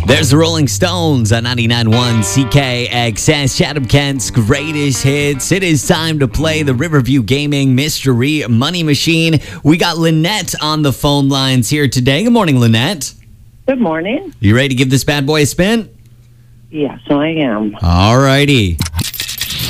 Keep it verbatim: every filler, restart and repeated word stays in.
There's the Rolling Stones on ninety-nine point one C K X S, Chatham Kent's greatest hits. It is time to play the Riverview Gaming Mystery Money Machine. We got Lynette on the phone lines here today. Good morning, Lynette. Good morning. You ready to give this bad boy a spin? Yes, I am. All righty.